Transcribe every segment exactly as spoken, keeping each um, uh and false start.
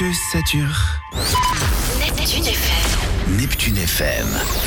que ça dure. Neptune F M. Neptune F M.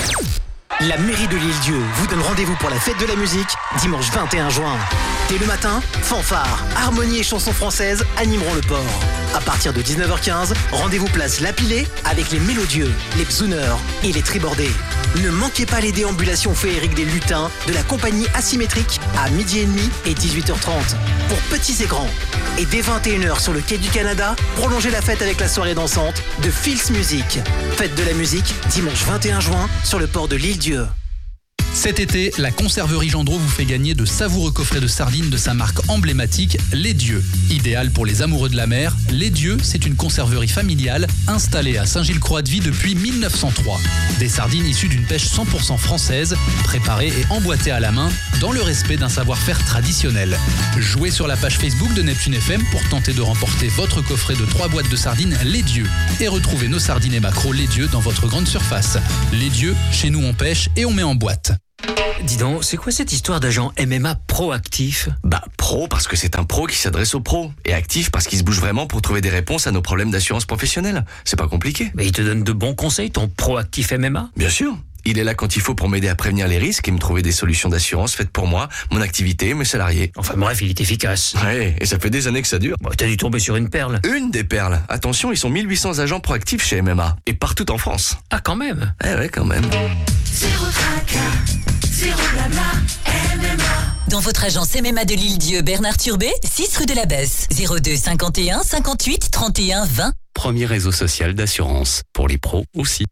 La mairie de l'Île-Dieu vous donne rendez-vous pour la fête de la musique dimanche vingt et un juin. Dès le matin, fanfare, harmonie et chansons françaises animeront le port. À partir de dix-neuf heures quinze, rendez-vous place Lapilé avec les mélodieux, les psouneurs et les tribordés. Ne manquez pas les déambulations féeriques des lutins de la compagnie Asymétrique à midi et demi et dix-huit heures trente pour petits et grands. Et dès vingt et une heures sur le quai du Canada, prolongez la fête avec la soirée dansante de Fils Music. Fête de la musique, dimanche vingt et un juin sur le port de l'Île-Dieu. Cet été, la conserverie Gendreau vous fait gagner de savoureux coffrets de sardines de sa marque emblématique, Les Dieux. Idéal pour les amoureux de la mer, Les Dieux, c'est une conserverie familiale installée à Saint-Gilles-Croix-de-Vie depuis mille neuf cent trois. Des sardines issues d'une pêche cent pour cent française, préparées et emboîtées à la main, dans le respect d'un savoir-faire traditionnel. Jouez sur la page Facebook de Neptune F M pour tenter de remporter votre coffret de trois boîtes de sardines Les Dieux. Et retrouvez nos sardines et maquereaux Les Dieux dans votre grande surface. Les Dieux, chez nous on pêche et on met en boîte. Dis donc, c'est quoi cette histoire d'agent M M A proactif ? Bah, pro parce que c'est un pro qui s'adresse aux pros. Et actif parce qu'il se bouge vraiment pour trouver des réponses à nos problèmes d'assurance professionnelle. C'est pas compliqué. Mais il te donne de bons conseils, ton proactif M M A ? Bien sûr. Il est là quand il faut pour m'aider à prévenir les risques et me trouver des solutions d'assurance faites pour moi, mon activité, mes salariés. Enfin bref, il est efficace. Ouais, et ça fait des années que ça dure. Bon, t'as dû tomber sur une perle. Une des perles. Attention, ils sont mille huit cents agents proactifs chez M M A. Et partout en France. Ah, quand même. Eh ouais, quand même. Zéro tracas, zéro blabla, M M A. Dans votre agence M M A de l'Île-Dieu, Bernard Turbet, six rue de la Besse, zéro deux cinquante et un cinquante-huit trente et un vingt. Premier réseau social d'assurance. Pour les pros aussi.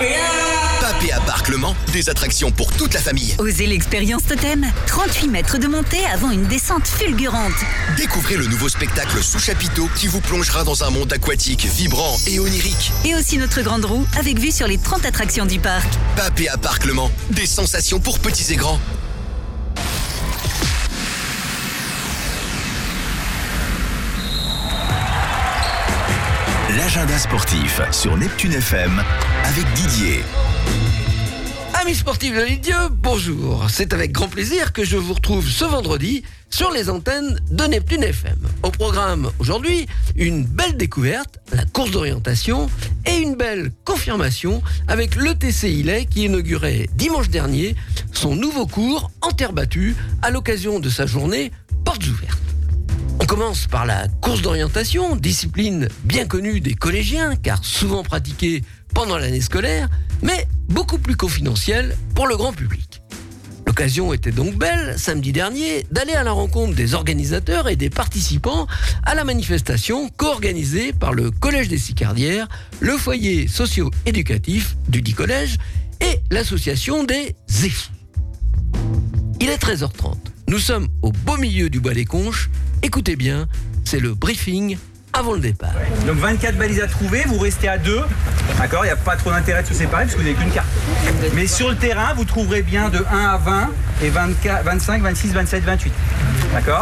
Papé à Parc Le Mans, des attractions pour toute la famille. Osez l'expérience Totem, trente-huit mètres de montée avant une descente fulgurante. Découvrez le nouveau spectacle Sous Chapiteau qui vous plongera dans un monde aquatique, vibrant et onirique. Et aussi notre grande roue avec vue sur les trente attractions du parc. Papé à Parc Le Mans, des sensations pour petits et grands. L'agenda sportif sur Neptune F M avec Didier. Amis sportifs de l'Île-Dieu, bonjour. C'est avec grand plaisir que je vous retrouve ce vendredi sur les antennes de Neptune F M. Au programme aujourd'hui, une belle découverte, la course d'orientation, et une belle confirmation avec l'E T C Ilay qui inaugurait dimanche dernier son nouveau cours en terre battue à l'occasion de sa journée portes ouvertes. On commence par la course d'orientation, discipline bien connue des collégiens, car souvent pratiquée pendant l'année scolaire, mais beaucoup plus confidentielle pour le grand public. L'occasion était donc belle, samedi dernier, d'aller à la rencontre des organisateurs et des participants à la manifestation co-organisée par le Collège des Sicardières, le foyer socio-éducatif du dit collège et l'association des Zéfous. Il est treize heures trente. Nous sommes au beau milieu du bois des Conches. Écoutez bien, c'est le briefing avant le départ. Donc vingt-quatre balises à trouver, vous restez à deux. D'accord, il n'y a pas trop d'intérêt de se séparer parce que vous n'avez qu'une carte. Mais sur le terrain, vous trouverez bien de un à vingt et vingt-quatre, vingt-cinq, vingt-six, vingt-sept, vingt-huit. D'accord ?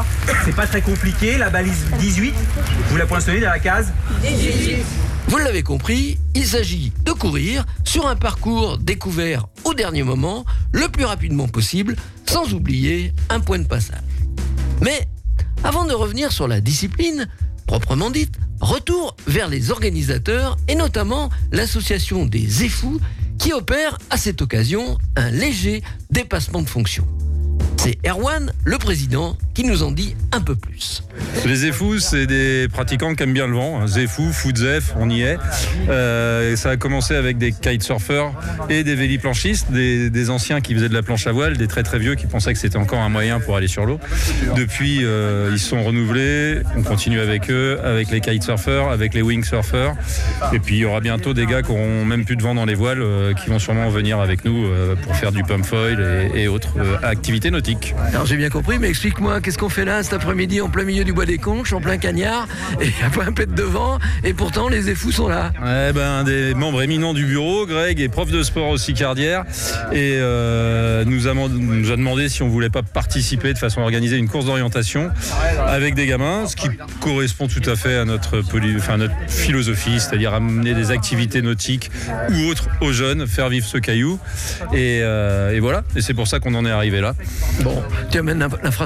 C'est pas très compliqué. La balise dix-huit, vous la poinçonnez dans la case dix-huit. Vous l'avez compris, il s'agit de courir sur un parcours découvert au dernier moment, le plus rapidement possible, sans oublier un point de passage. Mais avant de revenir sur la discipline, proprement dite, retour vers les organisateurs et notamment l'association des Zéfous qui opère à cette occasion un léger dépassement de fonction. C'est Erwan, le président, qui nous en dit un peu plus. Les Zéfous, c'est des pratiquants qui aiment bien le vent. Zéfou, Footzef, on y est. Euh, ça a commencé avec des kitesurfers et des véliplanchistes, des, des anciens qui faisaient de la planche à voile, des très très vieux qui pensaient que c'était encore un moyen pour aller sur l'eau. Depuis, euh, ils sont renouvelés. On continue avec eux, avec les kitesurfers, avec les wingsurfers. Et puis, il y aura bientôt des gars qui n'auront même plus de vent dans les voiles, euh, qui vont sûrement venir avec nous euh, pour faire du pump foil et, et autres euh, activités nautiques. Alors j'ai bien compris, mais explique-moi, qu'est-ce qu'on fait là cet après-midi en plein milieu du bois des Conches, en plein cagnard, et il n'y a pas un pet de vent, et pourtant les Zéfous sont là. Ouais, ben, un des membres éminents du bureau, Greg, est prof de sport au Sicardières, et euh, nous, a, nous a demandé si on voulait pas participer de façon à organiser une course d'orientation avec des gamins, ce qui correspond tout à fait à notre, poly, enfin, notre philosophie, c'est-à-dire amener des activités nautiques ou autres aux jeunes, faire vivre ce caillou, et, euh, et voilà, et c'est pour ça qu'on en est arrivé là. Bon, tu amènes l'infrastructure un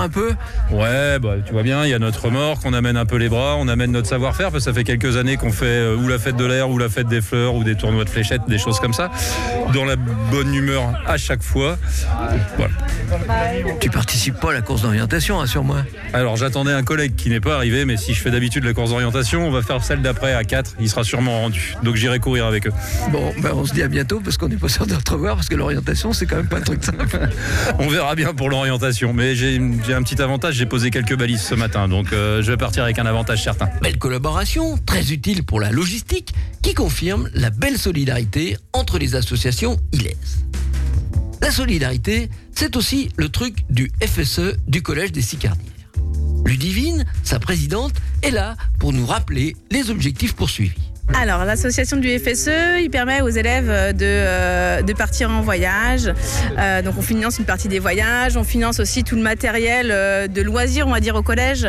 un peu? Ouais, bah, tu vois bien, il y a notre remorque, on amène un peu les bras, on amène notre savoir-faire, parce que ça fait quelques années qu'on fait euh, ou la fête de l'air, ou la fête des fleurs, ou des tournois de fléchettes, des choses comme ça, dans la bonne humeur à chaque fois. Voilà. Tu participes pas à la course d'orientation, rassure-moi. Alors j'attendais un collègue qui n'est pas arrivé, mais si je fais d'habitude la course d'orientation, on va faire celle d'après à quatre, il sera sûrement rendu, donc j'irai courir avec eux. Bon, ben on se dit à bientôt, parce qu'on n'est pas sûr de retrouver, parce que l'orientation, c'est quand même pas un truc simple. On verra bien pour l'orientation, mais j'ai, j'ai un petit avantage, j'ai posé quelques balises ce matin, donc euh, je vais partir avec un avantage certain. Belle collaboration, très utile pour la logistique, qui confirme la belle solidarité entre les associations I L E S. La solidarité, c'est aussi le truc du F S E du Collège des Sicardières. Ludivine, sa présidente, est là pour nous rappeler les objectifs poursuivis. Alors, l'association du F S E, il permet aux élèves de, euh, de partir en voyage. Euh, donc, on finance une partie des voyages. On finance aussi tout le matériel euh, de loisirs, on va dire, au collège.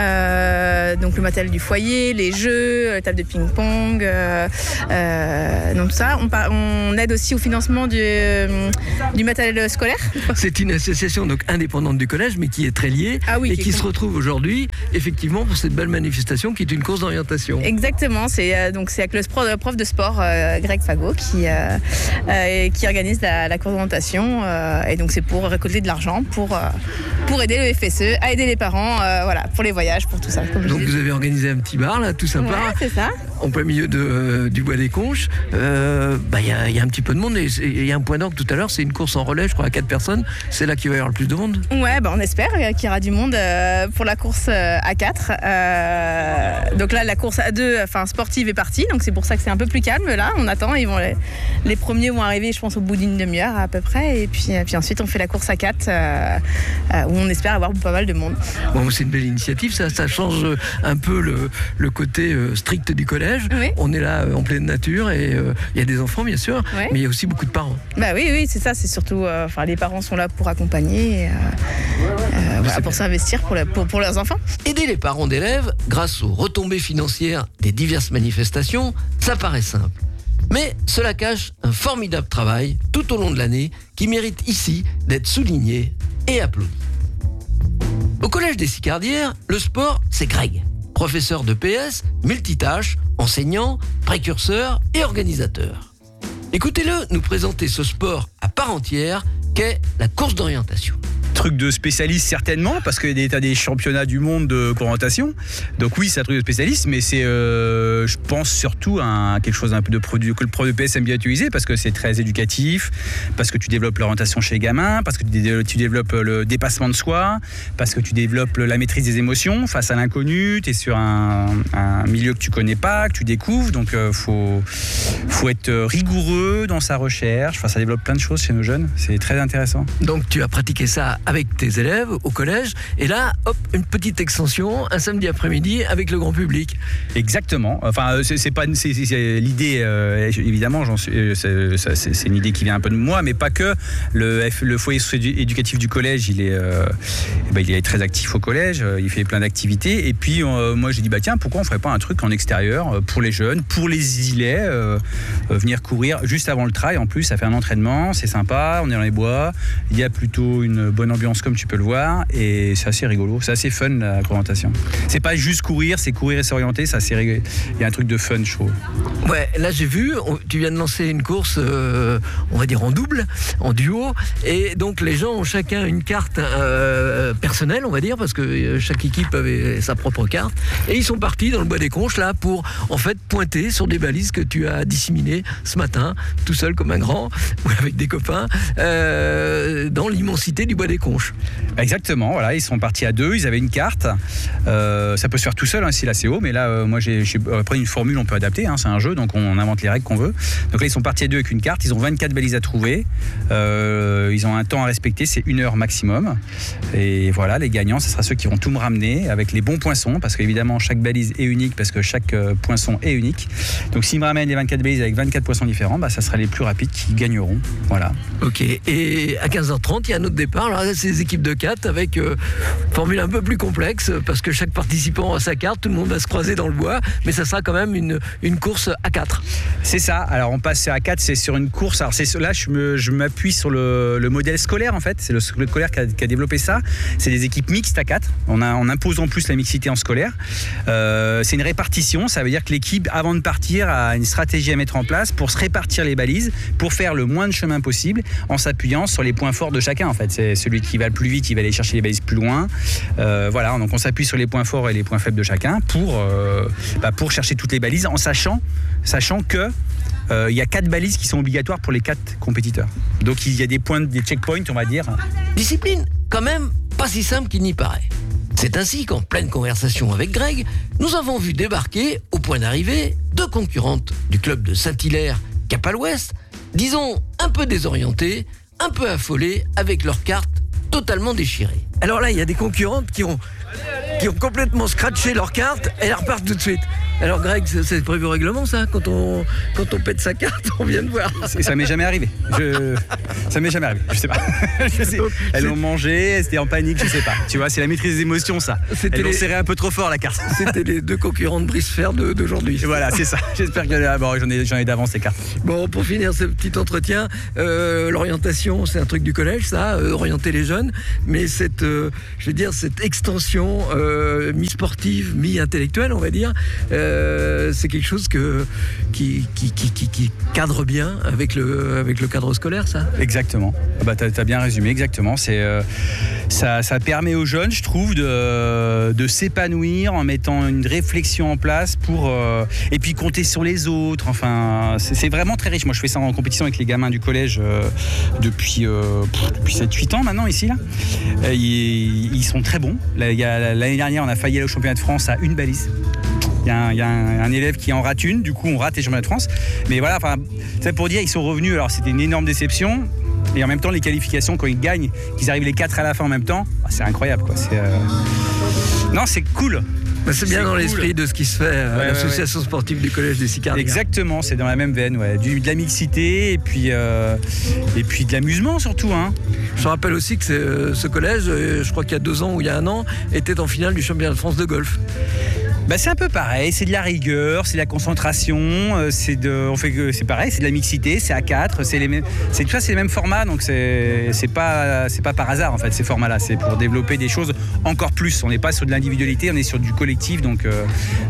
Euh, donc, le matériel du foyer, les jeux, la table de ping-pong. Euh, euh, donc, tout ça. On, par, on aide aussi au financement du, euh, du matériel scolaire. C'est une association donc indépendante du collège, mais qui est très liée ah oui, et qui, qui se retrouve aujourd'hui, effectivement, pour cette belle manifestation qui est une course d'orientation. Exactement. C'est euh, donc c'est avec le prof, prof de sport euh, Greg Fagot qui, euh, euh, qui organise la, la course d'orientation euh, et donc c'est pour récolter de l'argent pour, euh, pour aider le F S E, à aider les parents euh, voilà, pour les voyages, pour tout ça. Comme donc vous avez organisé un petit bar là, tout sympa, ouais, c'est ça. En plein milieu de, euh, du bois des Conches. Il euh, bah, y, a, y a un petit peu de monde et il y a un point d'orgue tout à l'heure, c'est une course en relais, je crois à quatre personnes, c'est là qu'il va y avoir le plus de monde. Ouais, bah, on espère qu'il y aura du monde euh, pour la course euh, à quatre. Euh, donc là la course à deux, enfin sportive est partie. Donc c'est pour ça que c'est un peu plus calme là, on attend, ils vont les, les premiers vont arriver je pense au bout d'une demi-heure à peu près et puis, puis ensuite on fait la course à quatre euh, euh, où on espère avoir pas mal de monde. Bon, c'est une belle initiative, ça, ça change un peu le, le côté euh, strict du collège. Oui. On est là euh, en pleine nature et il euh, y a des enfants bien sûr, oui. Mais il y a aussi beaucoup de parents. Bah oui, oui, c'est ça, c'est surtout, euh, enfin les parents sont là pour accompagner, euh, euh, voilà, pour s'investir pour, la, pour, pour leurs enfants. Aider les parents d'élèves grâce aux retombées financières des diverses manifestations, ça paraît simple. Mais cela cache un formidable travail tout au long de l'année qui mérite ici d'être souligné et applaudi. Au Collège des Sicardières, le sport, c'est Greg, professeur de P S, multitâche, enseignant, précurseur et organisateur. Écoutez-le nous présenter ce sport à part entière qu'est la course d'orientation. Truc de spécialiste certainement, parce qu'il y a des championnats du monde de orientation. Donc oui, c'est un truc de spécialiste, mais c'est, euh, je pense surtout à quelque chose un peu de produit que le pro de P S aime bien utiliser, parce que c'est très éducatif, parce que tu développes l'orientation chez les gamins, parce que tu développes le dépassement de soi, parce que tu développes la maîtrise des émotions face à l'inconnu. Tu es sur un, un milieu que tu connais pas, que tu découvres, donc euh, faut faut être rigoureux dans sa recherche. Enfin, ça développe plein de choses chez nos jeunes. C'est très intéressant. Donc tu as pratiqué ça avec tes élèves au collège, et là, hop, une petite extension, un samedi après-midi avec le grand public. Exactement. Enfin, c'est, c'est pas, c'est, c'est, c'est l'idée, euh, évidemment, j'en suis, c'est, c'est, c'est une idée qui vient un peu de moi, mais pas que. Le, le foyer éducatif du collège, il est, euh, ben, il est très actif au collège, il fait plein d'activités, et puis euh, moi j'ai dit, bah tiens, pourquoi on ferait pas un truc en extérieur pour les jeunes, pour les îlets, euh, euh, venir courir juste avant le trail. En plus, ça fait un entraînement, c'est sympa, on est dans les bois, il y a plutôt une bonne ambiance comme tu peux le voir, et c'est assez rigolo, c'est assez fun la orientation. C'est pas juste courir, c'est courir et s'orienter, ça c'est rigolo. Il y a un truc de fun, je trouve. Ouais, là j'ai vu, tu viens de lancer une course, euh, on va dire en double, en duo, et donc les gens ont chacun une carte euh, personnelle, on va dire, parce que chaque équipe avait sa propre carte, et ils sont partis dans le bois des Conches là pour en fait pointer sur des balises que tu as disséminées ce matin, tout seul comme un grand, ou avec des copains, euh, dans l'immensité du bois des Conches. Exactement, voilà, ils sont partis à deux, ils avaient une carte, euh, ça peut se faire tout seul hein, si là c'est haut, mais là euh, moi j'ai, j'ai pris une formule, on peut adapter, hein, c'est un jeu, donc on invente les règles qu'on veut. Donc là ils sont partis à deux avec une carte, ils ont vingt-quatre balises à trouver, euh, ils ont un temps à respecter, c'est une heure maximum, et voilà, les gagnants, ce sera ceux qui vont tout me ramener avec les bons poinçons, parce qu'évidemment chaque balise est unique, parce que chaque euh, poinçon est unique. Donc s'ils me ramènent les vingt-quatre balises avec vingt-quatre poinçons différents, bah, ça sera les plus rapides qui gagneront. Voilà. Ok, et à quinze heures trente, il y a un autre départ. Alors là, c'est des équipes de quatre avec euh, formule un peu plus complexe parce que chaque participant a sa carte, tout le monde va se croiser dans le bois, mais ça sera quand même une, une course à quatre. C'est ça. Alors on passe à quatre, c'est sur une course. Alors c'est, là, je, me, je m'appuie sur le, le modèle scolaire en fait. C'est le, le scolaire qui a, qui a développé ça. C'est des équipes mixtes à quatre. On, a, on impose en plus la mixité en scolaire. Euh, c'est une répartition. Ça veut dire que l'équipe, avant de partir, a une stratégie à mettre en place pour se répartir les balises, pour faire le moins de chemin possible, en s'appuyant sur les points forts de chacun. En fait, c'est celui qui va le plus vite, il va aller chercher les balises plus loin. Euh, voilà. Donc on s'appuie sur les points forts et les points faibles de chacun pour euh, bah, pour chercher toutes les balises, en sachant sachant que il euh, y a quatre balises qui sont obligatoires pour les quatre compétiteurs. Donc il y a des points, des checkpoints, on va dire. Discipline, quand même, pas si simple qu'il n'y paraît. C'est ainsi qu'en pleine conversation avec Greg, nous avons vu débarquer, au point d'arrivée, deux concurrentes du club de Saint-Hilaire, Cap à l'Ouest, disons un peu désorientées, un peu affolées, avec leurs cartes totalement déchirées. Alors là, il y a des concurrentes qui ont, qui ont complètement scratché leurs cartes et elles repartent tout de suite. Alors Greg, c'est prévu au règlement ça, quand on, quand on pète sa carte, on vient de voir. Ça m'est jamais arrivé. Je... Ça m'est jamais arrivé, je sais pas. Je sais. Elles l'ont mangé, elles étaient en panique, je sais pas. Tu vois, c'est la maîtrise des émotions ça. C'était elles l'ont les... serré un peu trop fort la carte. C'était les deux concurrents de brise-fer de, d'aujourd'hui. Voilà, c'est ça. J'espère que bon, j'en ai, j'en ai d'avance les cartes. Bon, pour finir ce petit entretien, euh, l'orientation, c'est un truc du collège ça, euh, orienter les jeunes, mais cette, euh, je veux dire, cette extension euh, mi-sportive, mi-intellectuelle, on va dire, euh, c'est quelque chose que, qui, qui, qui, qui, qui cadre bien avec le, avec le cadre scolaire, ça. Exactement. Bah, t'as, t'as bien résumé, exactement. C'est, euh, ça, ça permet aux jeunes, je trouve, de, de s'épanouir en mettant une réflexion en place pour, euh, et puis compter sur les autres. Enfin, c'est, c'est vraiment très riche. Moi, je fais ça en compétition avec les gamins du collège euh, depuis, euh, depuis sept huit ans maintenant, ici, là. Euh, ils, ils sont très bons. Là, il y a, l'année dernière, on a failli aller au championnat de France à une balise. Il y a, un, il y a un, un élève qui en rate une, du coup on rate les championnats de France. Mais voilà, enfin, c'est pour dire, ils sont revenus, alors c'était une énorme déception. Et en même temps, les qualifications, quand ils gagnent, qu'ils arrivent les quatre à la fin en même temps, c'est incroyable, quoi. C'est, euh... Non, c'est cool. Bah c'est bien c'est dans cool. L'esprit de ce qui se fait à ouais, l'association ouais, ouais. sportive du collège des Sicardiens. Exactement, c'est dans la même veine, ouais. Du, de la mixité et puis, euh, et puis de l'amusement surtout. Hein. Je rappelle aussi que c'est, ce collège, je crois qu'il y a deux ans ou il y a un an, était en finale du championnat de France de golf. Bah c'est un peu pareil, c'est de la rigueur, c'est de la concentration, c'est de, on fait que c'est pareil, c'est de la mixité, c'est à quatre, c'est les mêmes, c'est tu vois, c'est les mêmes formats, donc c'est c'est pas c'est pas par hasard en fait ces formats-là, c'est pour développer des choses encore plus. On n'est pas sur de l'individualité, on est sur du collectif, donc euh,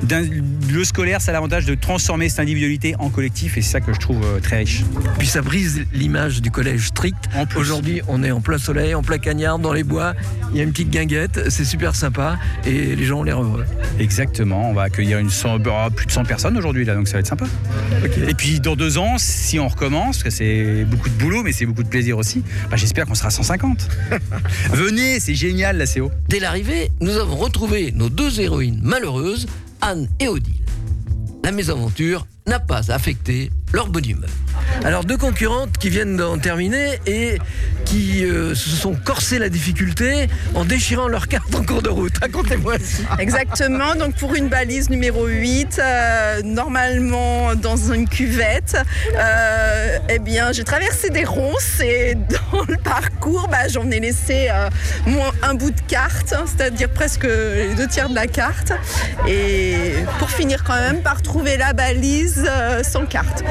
le scolaire, ça a l'avantage de transformer cette individualité en collectif et c'est ça que je trouve euh, très riche. Puis ça brise l'image du collège strict. Aujourd'hui, on est en plein soleil, en plein cagnard, dans les bois, il y a une petite guinguette, c'est super sympa et les gens ont l'air heureux. Exactement. On va accueillir une cent, plus de cent personnes aujourd'hui, là, donc ça va être sympa. Okay. Et puis dans deux ans, si on recommence, parce que c'est beaucoup de boulot, mais c'est beaucoup de plaisir aussi, bah, j'espère qu'on sera cent cinquante. Venez, c'est génial la C O. Dès l'arrivée, nous avons retrouvé nos deux héroïnes malheureuses, Anne et Odile. La mésaventure n'a pas affecté leur bonne humeur. Alors deux concurrentes qui viennent d'en terminer et qui euh, se sont corsées la difficulté en déchirant leurs cartes en cours de route. Racontez-moi ça. Exactement, donc pour une balise numéro huit, euh, normalement dans une cuvette, euh, eh bien j'ai traversé des ronces et dans le parcours, bah, j'en ai laissé euh, moins un bout de carte, c'est-à-dire presque les deux tiers de la carte. Et pour finir quand même par trouver la balise euh, sans carte.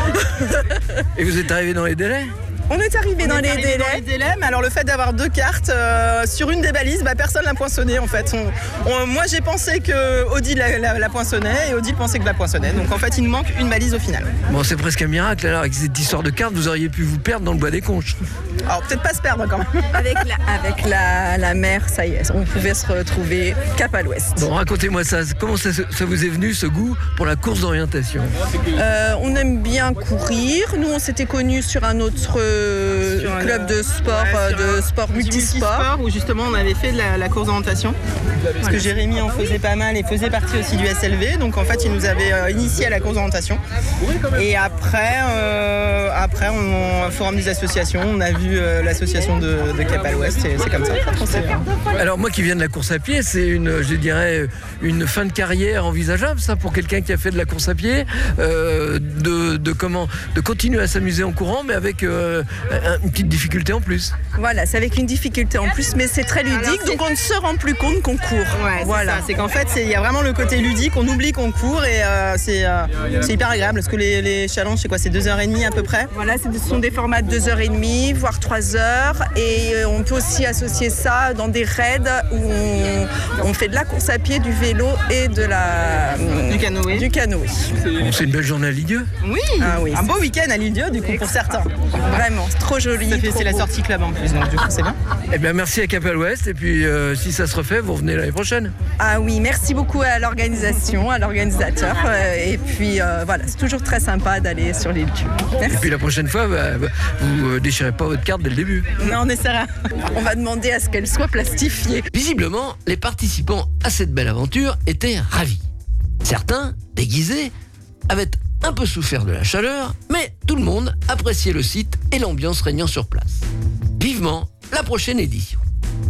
Et vous êtes arrivé dans les délais ? On est arrivé, dans, les délais. dans les délais, mais alors le fait d'avoir deux cartes euh, sur une des balises, bah, personne l'a poinçonné en fait. On, on, moi j'ai pensé que Odile la, la, la poinçonnait et Odile pensait que je la poinçonnais. Donc en fait il nous manque une balise au final. Bon c'est presque un miracle alors avec cette histoire de cartes, vous auriez pu vous perdre dans le bois des conches. Alors peut-être pas se perdre quand même. Avec la, avec la, la mer, ça y est, on pouvait se retrouver Cap à l'Ouest. Bon racontez-moi ça, comment ça, ça vous est venu ce goût pour la course d'orientation ? euh, On aime bien courir, nous on s'était connus sur un autre de Sur un, club de sport, ouais, euh, sur de un- sport du multisport. multisport, où justement on avait fait de la, la course d'orientation. Parce que Jérémy en faisait pas mal et faisait partie aussi du S L V. Donc en fait, il nous avait euh, initié à la course d'orientation. Et après, euh, après on, au forum des associations, on a vu euh, l'association de, de Cap à l'Ouest et c'est comme ça. On s'est- Alors moi qui viens de la course à pied, c'est une, je dirais, une fin de carrière envisageable, ça, pour quelqu'un qui a fait de la course à pied, euh, de, de comment, de continuer à s'amuser en courant, mais avec euh, un- une petite difficulté en plus. Voilà, c'est avec une difficulté en plus, mais c'est très ludique, donc on ne se rend plus compte qu'on court. Ouais, voilà. c'est ça. C'est qu'en fait, c'est- il y a vraiment le côté ludique, on oublie qu'on court et euh, c'est euh, c'est hyper agréable parce que les, les challenges, c'est quoi? C'est deux heures trente à peu près? Voilà, ce sont des formats de deux heures trente, voire trois heures. Et euh, on peut aussi associer ça dans des raids où on, on fait de la course à pied, du vélo et de la, Du canoë. Du canoë. Bon, c'est une belle journée à Lille-Dieu. Oui, Ah oui, un beau week-end à l'Île-Dieu du coup pour certains. Vraiment, c'est trop joli. Ça fait- trop C'est la beau. sortie club en plus, donc du coup c'est bien. Eh bien merci à Cap à l'Ouest, et puis euh, si ça se refait, vous revenez l'année prochaine. Ah oui, merci beaucoup à l'organisation, à l'organisateur. euh, Et puis euh, voilà, c'est toujours très sympa d'aller sur l'île Dieu. Et Merci. puis la prochaine fois, bah, bah, vous euh, déchirez pas votre carte dès le début. Non, on essaiera. On va demander à ce qu'elle soit plastifiée. Visiblement, les participants à cette belle aventure étaient ravis. Certains, déguisés, avaient un peu souffert de la chaleur, mais tout le monde appréciait le site et l'ambiance régnant sur place. Vivement la prochaine édition.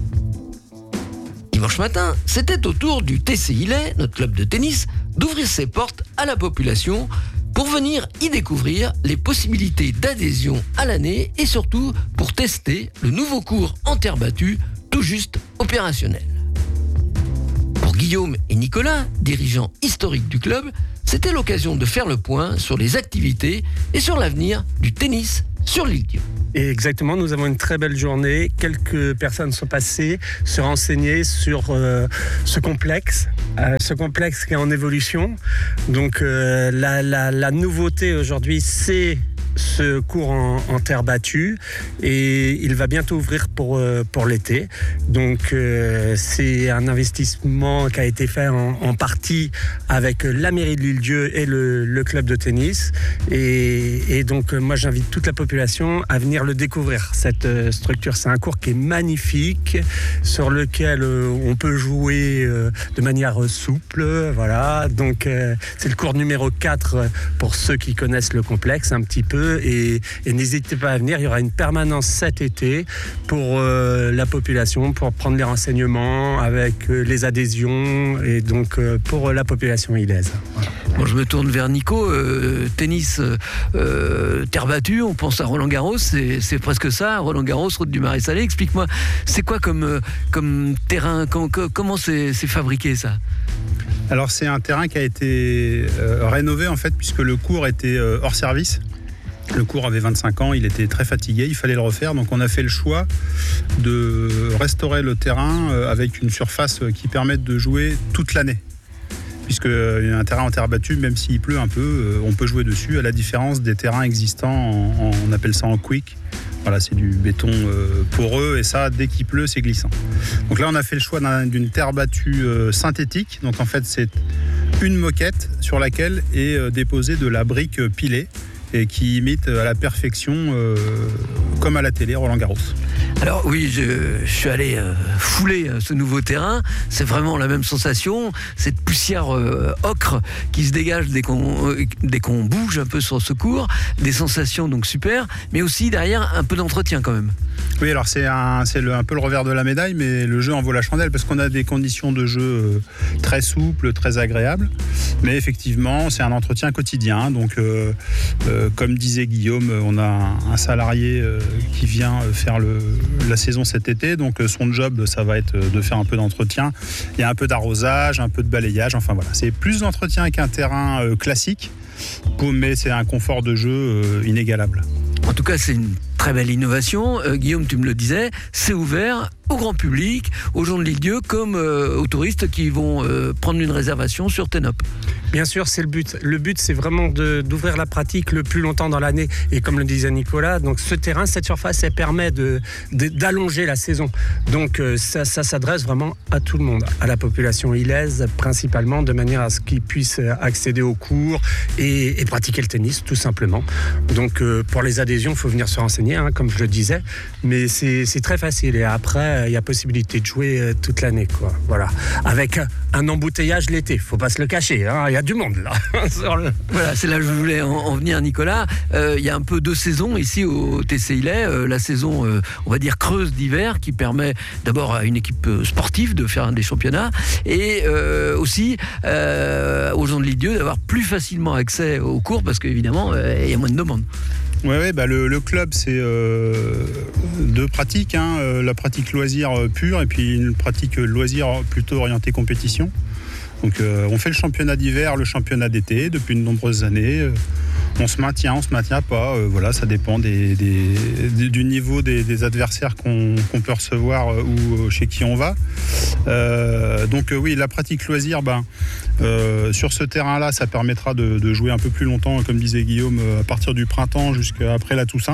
Dimanche matin, c'était au tour du T C I Lay, notre club de tennis, d'ouvrir ses portes à la population pour venir y découvrir les possibilités d'adhésion à l'année et surtout pour tester le nouveau cours en terre battue tout juste opérationnel. Pour Guillaume et Nicolas, dirigeants historiques du club, c'était l'occasion de faire le point sur les activités et sur l'avenir du tennis sur l'Île-Dieu. Et exactement, nous avons une très belle journée. Quelques personnes sont passées, se renseigner sur euh, ce complexe, euh, ce complexe qui est en évolution. Donc euh, la, la, la nouveauté aujourd'hui, c'est ce cours en, en terre battue et il va bientôt ouvrir pour, euh, pour l'été. Donc euh, c'est un investissement qui a été fait en, en partie avec la mairie de l'Île-Dieu et le, le club de tennis. Et, et donc euh, moi j'invite toute la population à venir le découvrir, cette euh, structure. C'est un cours qui est magnifique, sur lequel euh, on peut jouer euh, de manière euh, souple. Voilà. Donc euh, c'est le cours numéro quatre pour ceux qui connaissent le complexe un petit peu. Et, et n'hésitez pas à venir, il y aura une permanence cet été pour euh, la population, pour prendre les renseignements avec euh, les adhésions et donc euh, pour la population ilaise. Voilà. Bon, je me tourne vers Nico, euh, tennis euh, terre battue, on pense à Roland Garros, c'est, c'est presque ça, Roland Garros, route du Marais Salé. Explique-moi, c'est quoi comme, euh, comme terrain, com- com- comment c'est, c'est fabriqué ça? Alors c'est un terrain qui a été euh, rénové en fait puisque le cours était euh, hors service. Le cours avait vingt-cinq ans, il était très fatigué, il fallait le refaire. Donc on a fait le choix de restaurer le terrain euh, avec une surface qui permette de jouer toute l'année. Puisque un terrain en terre battue, même s'il pleut un peu, euh, on peut jouer dessus, à la différence des terrains existants, en, en- on appelle ça en quick. Voilà, c'est du béton euh, poreux et ça, dès qu'il pleut, c'est glissant. Donc là, on a fait le choix d'un- d'une terre battue euh, synthétique. Donc en fait, c'est une moquette sur laquelle est euh, déposée de la brique euh, pilée et qui imite à la perfection, euh, comme à la télé, Roland Garros. Alors oui, je, je suis allé euh, fouler euh, ce nouveau terrain. C'est vraiment la même sensation. Cette poussière euh, ocre qui se dégage dès qu'on, euh, dès qu'on bouge un peu sur ce cours. Des sensations donc super, mais aussi derrière un peu d'entretien quand même. Oui, alors c'est, un, c'est le, un peu le revers de la médaille, mais le jeu en vaut la chandelle parce qu'on a des conditions de jeu euh, très souples, très agréables. Mais effectivement, c'est un entretien quotidien. Donc, euh, euh, comme disait Guillaume, on a un, un salarié euh, qui vient faire le, la saison cet été. Donc, son job, ça va être de faire un peu d'entretien. Il y a un peu d'arrosage, un peu de balayage. Enfin, voilà. C'est plus d'entretien qu'un terrain euh, classique, mais c'est un confort de jeu euh, inégalable. En tout cas, c'est une très belle innovation. Euh, Guillaume, tu me le disais, c'est ouvert au grand public, aux gens de l'Île-Dieu, comme euh, aux touristes qui vont euh, prendre une réservation sur Tenop. Bien sûr, c'est le but. Le but, c'est vraiment de, d'ouvrir la pratique le plus longtemps dans l'année. Et comme le disait Nicolas, donc ce terrain, cette surface, elle permet de, de, d'allonger la saison. Donc euh, ça, ça s'adresse vraiment à tout le monde, à la population ilaise principalement, de manière à ce qu'ils puissent accéder aux cours et, et pratiquer le tennis, tout simplement. Donc euh, pour les adhésions, il faut venir se renseigner. s'entraîner, hein, comme je le disais, mais c'est, c'est très facile. Et après, il y a possibilité de jouer euh, toute l'année, quoi. Voilà. Avec un embouteillage l'été, faut pas se le cacher, hein, il y a du monde là. Sur le... Voilà, c'est là que je voulais en, en venir, Nicolas. Euh, il y a un peu deux saisons ici au T C Ilay. Euh, la saison, euh, on va dire, creuse d'hiver, qui permet d'abord à une équipe sportive de faire des championnats, et euh, aussi euh, aux gens de l'Île-Dieu d'avoir plus facilement accès aux cours, parce qu'évidemment, euh, il y a moins de demandes. Oui, ouais, bah le, le club, c'est euh, deux pratiques, hein, euh, la pratique loisir pure et puis une pratique loisir plutôt orientée compétition. Donc euh, on fait le championnat d'hiver, le championnat d'été depuis de nombreuses années. Euh, on se maintient, on se maintient pas. Euh, voilà, ça dépend des, des, des, du niveau des, des adversaires qu'on, qu'on peut recevoir euh, ou chez qui on va. Euh, donc euh, oui, la pratique loisir, ben, euh, sur ce terrain-là, ça permettra de, de jouer un peu plus longtemps, comme disait Guillaume, à partir du printemps jusqu'à après la Toussaint.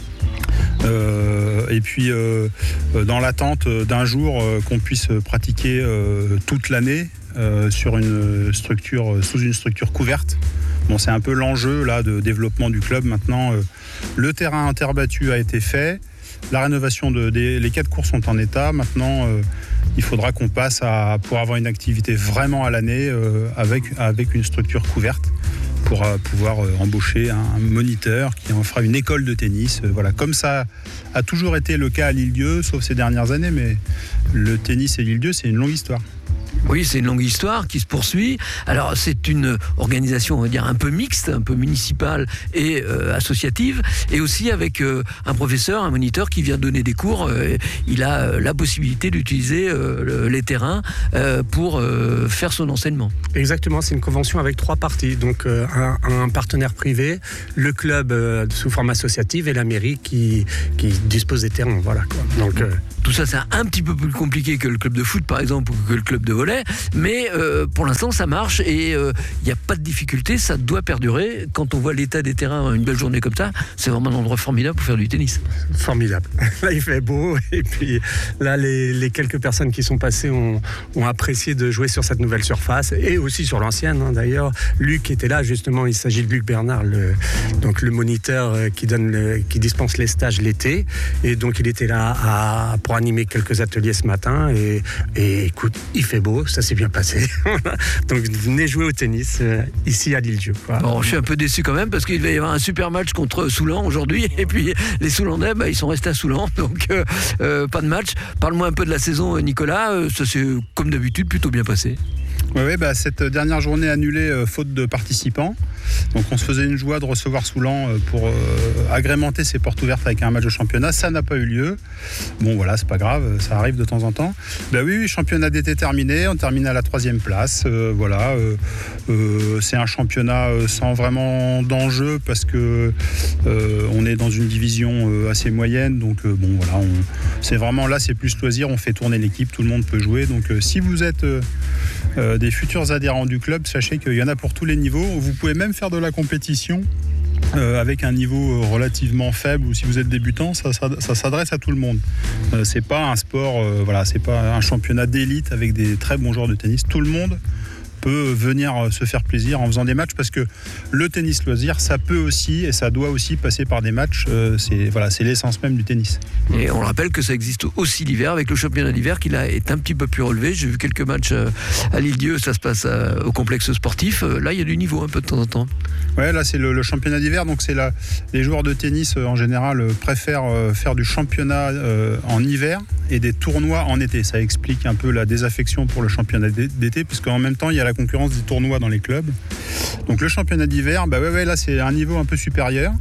Euh, et puis euh, dans l'attente d'un jour euh, qu'on puisse pratiquer euh, toute l'année euh, sur une structure, sous une structure couverte. Bon, c'est un peu l'enjeu là de développement du club maintenant. Euh, le terrain en terre battue a été fait, la rénovation de des, les quatre cours sont en état. Maintenant, euh, il faudra qu'on passe à pour avoir une activité vraiment à l'année euh, avec avec une structure couverte, pour euh, pouvoir euh, embaucher un moniteur qui en fera une école de tennis. Euh, voilà, comme ça a toujours été le cas à l'Île-Dieu, sauf ces dernières années, mais le tennis et l'Île-Dieu, c'est une longue histoire. Oui, c'est une longue histoire qui se poursuit. Alors, c'est une organisation, on va dire, un peu mixte, un peu municipale et euh, associative, et aussi avec euh, un professeur, un moniteur qui vient donner des cours. Euh, il a euh, la possibilité d'utiliser euh, le, les terrains euh, pour euh, faire son enseignement. Exactement, c'est une convention avec trois parties. Donc, euh, un, un partenaire privé, le club euh, sous forme associative et la mairie qui, qui dispose des terrains. Voilà, quoi. Donc, euh... tout ça, c'est un petit peu plus compliqué que le club de foot, par exemple, ou que le club de volley, mais euh, pour l'instant ça marche et il euh, n'y a pas de difficulté, ça doit perdurer. Quand on voit l'état des terrains une belle journée comme ça, c'est vraiment un endroit formidable pour faire du tennis. Formidable. Là il fait beau et puis là les, les quelques personnes qui sont passées ont, ont apprécié de jouer sur cette nouvelle surface et aussi sur l'ancienne, hein, d'ailleurs. Luc était là justement, il s'agit de Luc Bernard, le, donc le moniteur qui, donne le, qui dispense les stages l'été, et donc il était là à, pour animer quelques ateliers ce matin et, et écoute, il fait beau, ça s'est bien passé. Donc venez jouer au tennis euh, ici à l'Île-Dieu. Bon, je suis un peu déçu quand même parce qu'il va y avoir un super match contre Soulan aujourd'hui, et puis les Soulandais, bah, ils sont restés à Soulan, donc euh, euh, pas de match. Parle-moi un peu de la saison, Nicolas. Euh, ça s'est comme d'habitude plutôt bien passé. Oui, ouais, bah, cette dernière journée annulée euh, faute de participants. Donc on se faisait une joie de recevoir Soulan euh, pour euh, agrémenter ses portes ouvertes avec un match de championnat. Ça n'a pas eu lieu. Bon voilà, c'est pas grave, ça arrive de temps en temps. Bah oui, oui, championnat d'été terminé, on termine à la troisième place. Euh, voilà, euh, euh, c'est un championnat euh, sans vraiment d'enjeu parce que euh, on est dans une division euh, assez moyenne. Donc euh, bon voilà, on, c'est vraiment là, c'est plus loisir. On fait tourner l'équipe, tout le monde peut jouer. Donc euh, si vous êtes euh, euh, des futurs adhérents du club, sachez qu'il y en a pour tous les niveaux. Vous pouvez même faire de la compétition euh, avec un niveau relativement faible, ou si vous êtes débutant, ça, ça, ça s'adresse à tout le monde. Euh, c'est pas un sport, euh, voilà, c'est pas un championnat d'élite avec des très bons joueurs de tennis. Tout le monde peut venir se faire plaisir en faisant des matchs, parce que le tennis loisir, ça peut aussi et ça doit aussi passer par des matchs. Euh, c'est voilà, c'est l'essence même du tennis. Et on rappelle que ça existe aussi l'hiver avec le championnat d'hiver qui là est un petit peu plus relevé. J'ai vu quelques matchs à l'Île-Dieu, ça se passe au complexe sportif. Là, il y a du niveau un peu de temps en temps. Ouais, là c'est le, le championnat d'hiver, donc c'est là les joueurs de tennis en général préfèrent faire du championnat euh, en hiver et des tournois en été. Ça explique un peu la désaffection pour le championnat d'été, parce qu'en même temps il y a la concurrence des tournois dans les clubs. Donc le championnat d'hiver, bah ouais, ouais, là c'est un niveau un peu supérieur.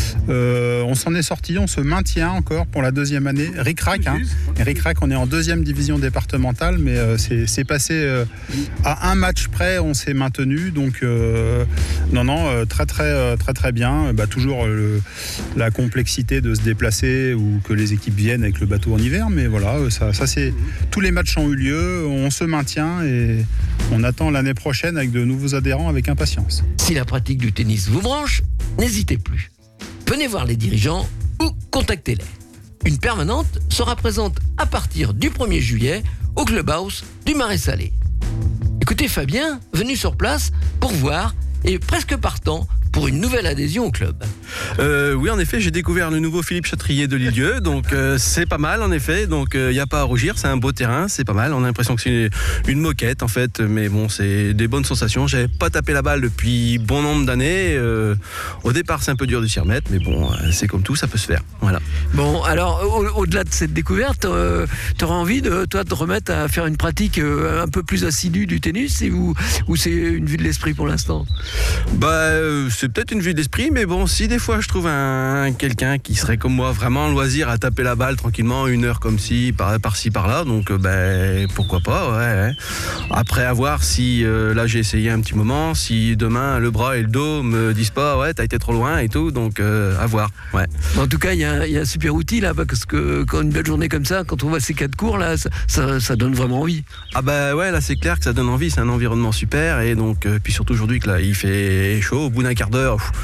Euh, on s'en est sorti, on se maintient encore pour la deuxième année. Ric-rac, hein. Ric-rac, on est en deuxième division départementale, mais euh, c'est, c'est passé euh, à un match près, on s'est maintenu. Donc euh, non, non, euh, très très très très bien. Bah, toujours euh, la complexité de se déplacer ou que les équipes viennent avec le bateau en hiver, mais voilà, ça, ça c'est tous les matchs ont eu lieu, on se maintient et on attend l'année prochaine avec de nouveaux adhérents avec impatience. Si la pratique du tennis vous branche, n'hésitez plus. Venez voir les dirigeants ou contactez-les. Une permanente sera présente à partir du premier juillet au Clubhouse du Marais Salé. Écoutez Fabien, venu sur place pour voir et presque partant pour une nouvelle adhésion au club. Euh, oui, en effet, j'ai découvert le nouveau Philippe Chatrier de l'Île-Dieu, donc euh, c'est pas mal en effet, donc il euh, n'y a pas à rougir, c'est un beau terrain, c'est pas mal, on a l'impression que c'est une, une moquette en fait, mais bon, c'est des bonnes sensations. J'avais pas tapé la balle depuis bon nombre d'années, euh, au départ c'est un peu dur de s'y remettre, mais bon, c'est comme tout, ça peut se faire, voilà. Bon, alors au- au-delà de cette découverte, euh, t'auras envie de toi de te remettre à faire une pratique euh, un peu plus assidue du tennis, et ou, ou c'est une vue de l'esprit pour l'instant? Bah, euh, c'est peut-être une vue d'esprit, mais bon, si des fois je trouve un quelqu'un qui serait comme moi, vraiment en loisir à taper la balle tranquillement, une heure comme ci, par, par-ci, par-là, donc euh, ben, pourquoi pas, ouais, ouais. Après, à voir si, euh, là j'ai essayé un petit moment, si demain le bras et le dos me disent pas, ouais, t'as été trop loin et tout, donc euh, à voir, ouais. En tout cas, il y, a- il y a un super outil là, parce que quand une belle journée comme ça, quand on voit ces quatre cours là, ça, ça, ça donne vraiment envie. Ah bah ouais, là c'est clair que ça donne envie, c'est un environnement super, et donc euh, puis surtout aujourd'hui que là il fait chaud, au bout d'un quart d'heure, pff,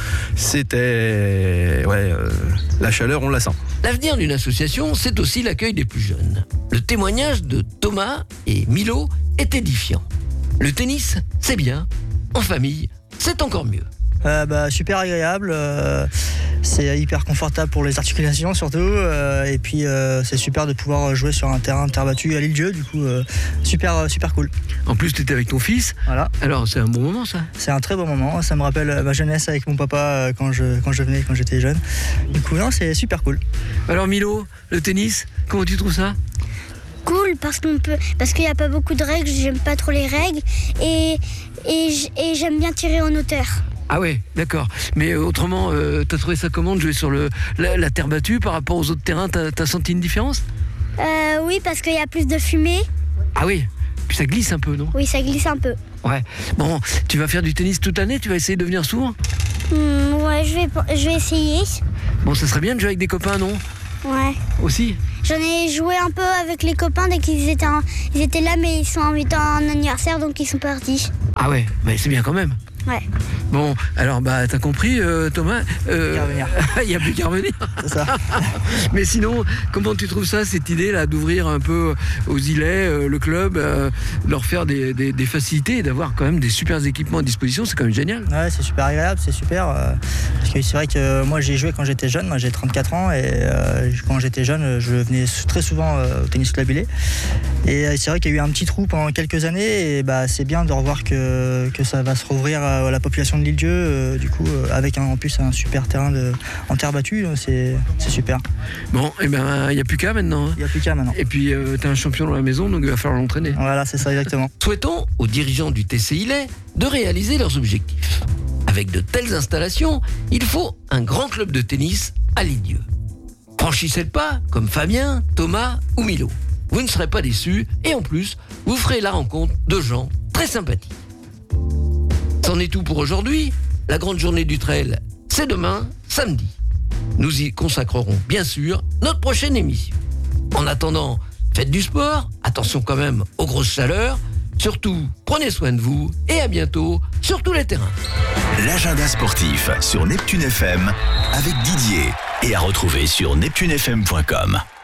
c'était ouais, euh, la chaleur on la sent. L'avenir d'une association, c'est aussi l'accueil des plus jeunes. Le témoignage de Thomas et Milo est édifiant. Le tennis, c'est bien. En famille, c'est encore mieux. Euh, bah, super agréable, euh, c'est hyper confortable pour les articulations surtout, euh, et puis euh, c'est super de pouvoir jouer sur un terrain de terre battue à l'Île-Dieu, du coup euh, super, euh, super cool. En plus, tu étais avec ton fils. Voilà. Alors, c'est un bon moment ça. C'est un très bon moment, ça me rappelle euh, ma jeunesse avec mon papa euh, quand je, quand je venais, quand j'étais jeune. Du coup, non, c'est super cool. Alors Milo, le tennis, comment tu trouves ça? Cool parce qu'on peut parce qu'il n'y a pas beaucoup de règles, j'aime pas trop les règles et, et, j- et j'aime bien tirer en hauteur. Ah ouais, d'accord. Mais euh, autrement, euh, t'as trouvé ça comment de jouer sur le, la, la terre battue par rapport aux autres terrains? T'as, t'as senti une différence? Euh, oui, parce qu'il y a plus de fumée. Ah oui, puis ça glisse un peu, non? Oui, ça glisse un peu. Ouais. Bon, tu vas faire du tennis toute l'année? Tu vas essayer de devenir sourd? Hmm, ouais, je vais, je vais essayer. Bon, ça serait bien de jouer avec des copains, non? Ouais. Aussi? J'en ai joué un peu avec les copains dès qu'ils étaient, en- ils étaient là, mais ils sont invités à un anniversaire, donc ils sont partis. Ah ouais, mais c'est bien quand même. Ouais. Bon, alors bah t'as compris euh, Thomas, euh, il n'y a plus qu'à revenir. C'est ça. Mais sinon, comment tu trouves ça, cette idée là d'ouvrir un peu aux îlets euh, le club, euh, de leur faire des, des, des facilités et d'avoir quand même des super équipements à disposition, c'est quand même génial. Ouais, c'est super agréable, c'est super. euh, parce que c'est vrai que moi j'ai joué quand j'étais jeune, moi j'ai trente-quatre ans et euh, quand j'étais jeune, je venais sou- très souvent euh, au tennis club Illet. Et euh, c'est vrai qu'il y a eu un petit trou pendant quelques années et bah, c'est bien de revoir que, que ça va se rouvrir à la population de l'Île-Dieu, euh, du coup, euh, avec un- en plus un super terrain de, en terre battue, euh, c'est, c'est super. Bon, et ben il n'y a plus qu'à maintenant. Il n'y a plus qu'à maintenant. Et puis euh, t'es un champion dans la maison, donc il va falloir l'entraîner. Voilà, c'est ça exactement. Souhaitons aux dirigeants du T C Illet de réaliser leurs objectifs. Avec de telles installations, il faut un grand club de tennis à l'Île-Dieu. Franchissez le pas, comme Fabien, Thomas ou Milo. Vous ne serez pas déçus, et en plus, vous ferez la rencontre de gens très sympathiques. C'en est tout pour aujourd'hui. La grande journée du trail, c'est demain, samedi. Nous y consacrerons bien sûr notre prochaine émission. En attendant, faites du sport, attention quand même aux grosses chaleurs. Surtout, prenez soin de vous et à bientôt sur tous les terrains. L'agenda sportif sur Neptune F M avec Didier et à retrouver sur neptune f m point com.